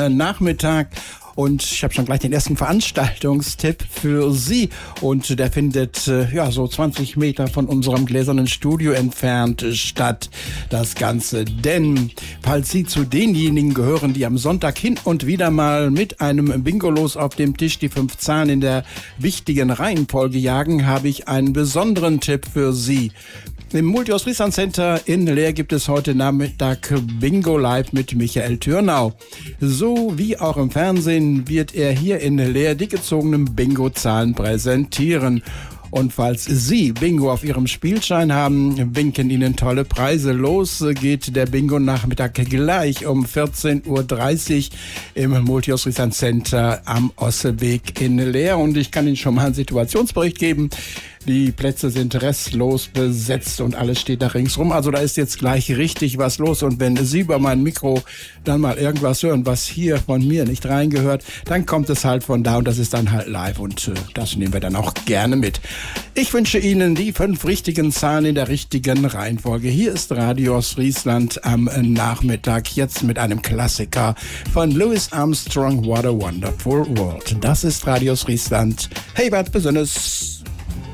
Nachmittag. Und ich habe schon gleich den ersten Veranstaltungstipp für Sie. Und der findet so 20 Meter von unserem gläsernen Studio entfernt statt. Das Ganze. Denn falls Sie zu denjenigen gehören, die am Sonntag hin und wieder mal mit einem Bingo-Los auf dem Tisch die 5 Zahlen in der wichtigen Reihenfolge jagen, habe ich einen besonderen Tipp für Sie. Im Multios-Friesland Center in Leer gibt es heute Nachmittag Bingo Live mit Michael Thürnau. So wie auch im Fernsehen wird er hier in Leer die gezogenen Bingo-Zahlen präsentieren. Und falls Sie Bingo auf Ihrem Spielschein haben, winken Ihnen tolle Preise. Los geht der Bingo-Nachmittag gleich um 14.30 Uhr im Multios-Friesland Center am Osseweg in Leer. Und ich kann Ihnen schon mal einen Situationsbericht geben. Die Plätze sind restlos besetzt und alles steht da ringsrum. Also da ist jetzt gleich richtig was los. Und wenn Sie über mein Mikro dann mal irgendwas hören, was hier von mir nicht reingehört, dann kommt es halt von da und das ist dann halt live. Und das nehmen wir dann auch gerne mit. Ich wünsche Ihnen die 5 richtigen Zahlen in der richtigen Reihenfolge. Hier ist Radio Ostfriesland am Nachmittag. Jetzt mit einem Klassiker von Louis Armstrong, What a Wonderful World. Das ist Radio Ostfriesland. Hey, was Besonderes.